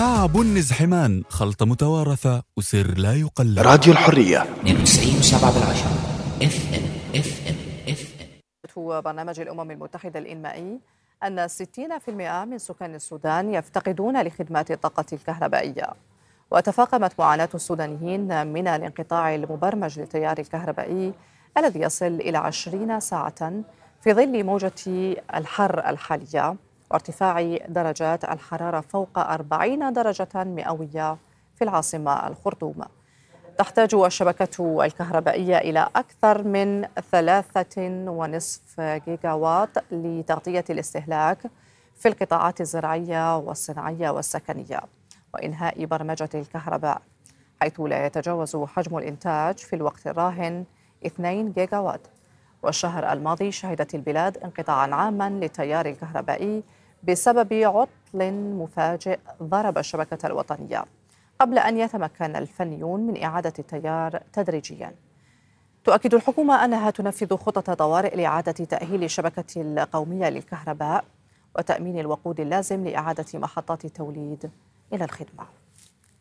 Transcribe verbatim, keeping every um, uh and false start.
كعب النزحمان، خلطة متوارثة وسر لا يقلد. راديو الحرية اثنين وتسعين وسبعة بالعشرة اف ام اف ام اف ام. هو برنامج الأمم المتحدة الإنمائي أن ستين بالمئة من سكان السودان يفتقدون لخدمات الطاقة الكهربائية، وتفاقمت معاناة السودانيين من الانقطاع المبرمج للتيار الكهربائي الذي يصل إلى عشرين ساعة في ظل موجة الحر الحالية وارتفاع درجات الحرارة فوق أربعين درجة مئوية في العاصمة الخرطوم. تحتاج الشبكة الكهربائية إلى أكثر من ثلاثة ونصف جيجا وات لتغطية الاستهلاك في القطاعات الزراعية والصناعية والسكنية وإنهاء برمجة الكهرباء، حيث لا يتجاوز حجم الإنتاج في الوقت الراهن اثنين جيجا وات. والشهر الماضي شهدت البلاد انقطاعا عاما للتيار الكهربائي بسبب عطل مفاجئ ضرب الشبكة الوطنية، قبل أن يتمكن الفنيون من إعادة التيار تدريجيا. تؤكد الحكومة أنها تنفذ خطط طوارئ لإعادة تأهيل الشبكة القومية للكهرباء وتأمين الوقود اللازم لإعادة محطات التوليد إلى الخدمة.